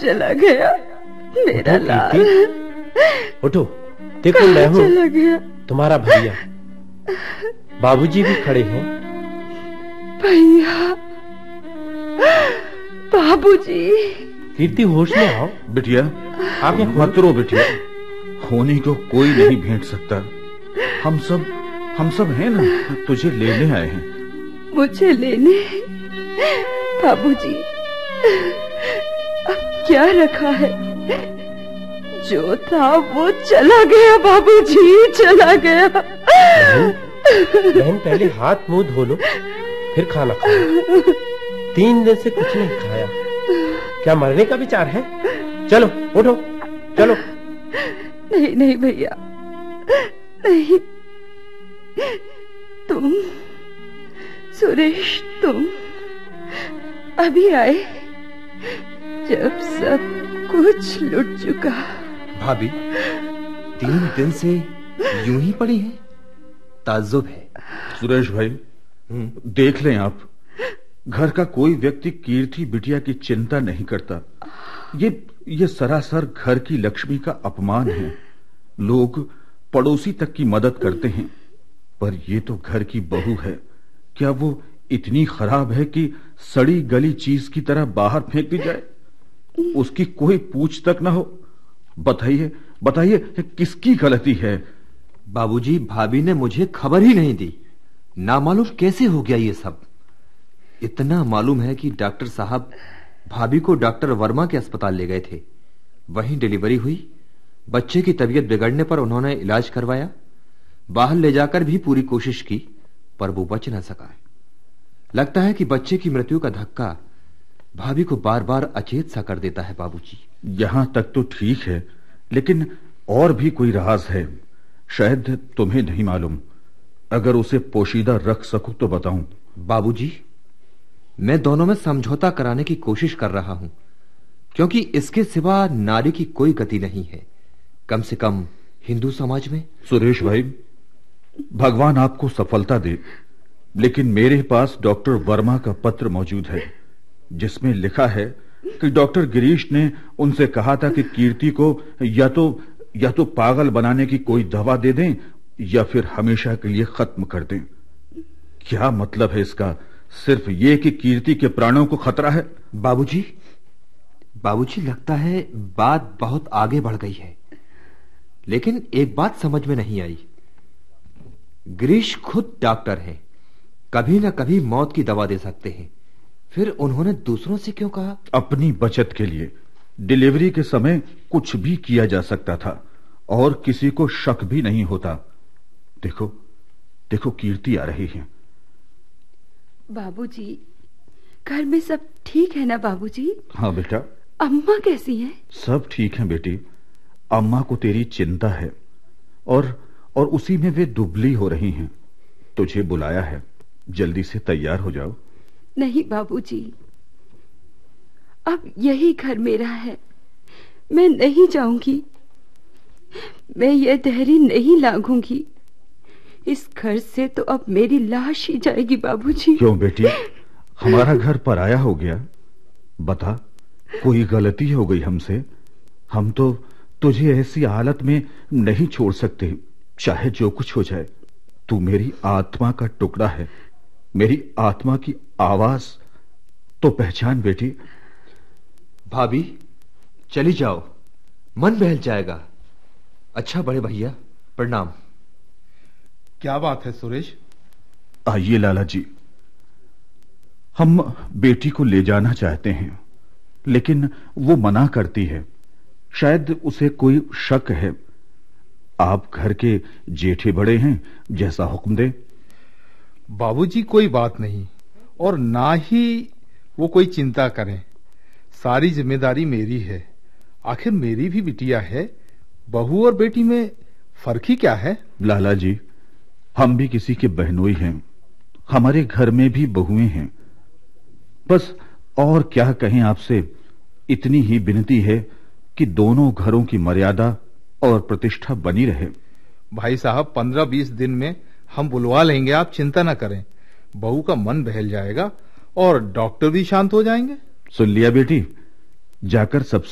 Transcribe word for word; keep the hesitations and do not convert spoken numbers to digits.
चला गया मेरा लाल। उठो, देखो मैं हूँ चला गया तुम्हारा भैया। बाबूजी भी खड़े हैं। भैया, बाबूजी। कीर्ति, होश में आओ। बिटिया, आप मत रो बिटिया, होनी को कोई नहीं भेंट सकता। हम सब हम सब हैं ना, तुझे लेने आए हैं। मुझे लेने? बाबूजी, अब क्या रखा है? जो था वो चला गया बाबूजी, चला गया। बहन, पहले हाथ मुंह धो लो, फिर खाना खाओ। तीन दिन से कुछ नहीं खाया। क्या मरने का विचार है? चलो उठो, चलो। नहीं नहीं भैया, नहीं। तुम सुरेश, तुम अभी आए जब सब कुछ लुट चुका। भाभी, तीन दिन से यूं ही पड़ी हैं? ताज्जुब है। सुरेश भाई, देख लें आप, घर का कोई व्यक्ति कीर्ति बिटिया की चिंता नहीं करता। ये ये सरासर घर की लक्ष्मी का अपमान है। लोग पड़ोसी तक की मदद करते हैं, पर ये तो घर की बहू है। क्या वो इतनी खराब है कि सड़ी गली चीज की तरह बाहर फेंक दी जाए? उसकी कोई पूछ तक ना हो? बताइए बताइए, किसकी गलती है? बाबूजी, भाभी ने मुझे खबर ही नहीं दी। ना मालूम कैसे हो गया ये सब। इतना मालूम है कि डॉक्टर साहब भाभी को डॉक्टर वर्मा के अस्पताल ले गए थे। वहीं डिलीवरी हुई। बच्चे की तबीयत बिगड़ने पर उन्होंने इलाज करवाया। बाहर ले जाकर भी पूरी कोशिश की, पर वो बच न सका। लगता है कि बच्चे की मृत्यु का धक्का भाभी को बार बार अचेत सा कर देता है। बाबूजी, यहां तक तो ठीक है, लेकिन और भी कोई राज है, शायद तुम्हें नहीं मालूम। अगर उसे पोशीदा रख सकूं तो बताऊं। बाबूजी, मैं दोनों में समझौता कराने की कोशिश कर रहा हूं, क्योंकि इसके सिवा नारी की कोई गति नहीं है, कम से कम हिंदू समाज में। सुरेश भाई, भगवान आपको सफलता दे, लेकिन मेरे पास डॉक्टर वर्मा का पत्र मौजूद है, जिसमें लिखा है कि डॉक्टर गिरीश ने उनसे कहा था कि कीर्ति को या तो या तो पागल बनाने की कोई दवा दे दें या फिर हमेशा के लिए खत्म कर दें। क्या मतलब है इसका? सिर्फ ये कि कीर्ति के प्राणों को खतरा है। बाबूजी, बाबूजी, लगता है बात बहुत आगे बढ़ गई है, लेकिन एक बात समझ में नहीं आई। गिरीश खुद डॉक्टर हैं, कभी न कभी मौत की दवा दे सकते हैं, फिर उन्होंने दूसरों से क्यों कहा? अपनी बचत के लिए। डिलीवरी के समय कुछ भी किया जा सकता था और किसी को शक भी नहीं होता। देखो देखो, कीर्ति आ रही है। बाबूजी, घर में सब ठीक है ना बाबूजी? हाँ बेटा। अम्मा कैसी हैं? सब ठीक हैं बेटी। अम्मा को तेरी चिंता है और और उसी में वे दुबली हो रही हैं। तुझे बुलाया है, जल्दी से तैयार हो जाओ। नहीं बाबूजी, अब यही घर मेरा है, मैं नहीं जाऊंगी। मैं ये देहरी नहीं लांघूंगी। इस घर से तो अब मेरी लाश ही जाएगी बाबूजी। क्यों बेटी, हमारा घर पराया हो गया? बता, कोई गलती हो गई हमसे? हम तो तुझे ऐसी हालत में नहीं छोड़ सकते, चाहे जो कुछ हो जाए। तू मेरी आत्मा का टुकड़ा है, मेरी आत्मा की आवाज तो पहचान बेटी। भाभी, चली जाओ, मन बहल जाएगा। अच्छा बड़े भैया, प्रणाम। क्या बात है सुरेश? आइए लाला जी, हम बेटी को ले जाना चाहते हैं, लेकिन वो मना करती है। शायद उसे कोई शक है। आप घर के जेठे बड़े हैं, जैसा हुक्म दे। बाबूजी, कोई बात नहीं, और ना ही वो कोई चिंता करें। सारी जिम्मेदारी मेरी है। आखिर मेरी भी बिटिया है। बहू और बेटी में फर्क ही क्या है? लाला जी, हम भी किसी के बहनोई हैं। हमारे घर में भी बहुएं हैं। बस और क्या कहें आपसे, इतनी ही विनती है कि दोनों घरों की मर्यादा और प्रतिष्ठा बनी रहे। भाई साहब, पंद्रह बीस दिन में हम बुलवा लेंगे, आप चिंता न करें। बहू का मन बहल जाएगा और डॉक्टर भी शांत हो जाएंगे। सुन लिया बेटी, जाकर सब